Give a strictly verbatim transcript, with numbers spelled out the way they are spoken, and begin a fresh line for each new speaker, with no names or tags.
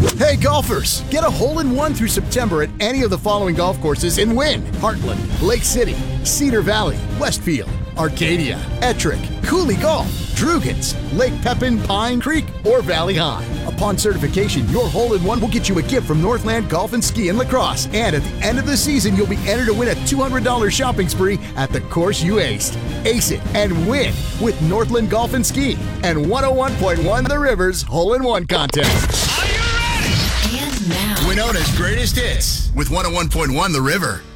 Hey golfers, get a hole-in-one through September at any of the following golf courses and win. Heartland, Lake City, Cedar Valley, Westfield, Arcadia, Ettrick, Cooley Golf, Drugans, Lake Pepin, Pine Creek, or Valley High. Upon certification, your hole-in-one will get you a gift from Northland Golf and Ski and Lacrosse. And at the end of the season, you'll be entered to win a two hundred dollars shopping spree at the course you aced. Ace it and win with Northland Golf and Ski and one oh one point one The River's Hole-in-One Contest.
Are you ready?
And now,
Winona's Greatest Hits with one oh one point one The River.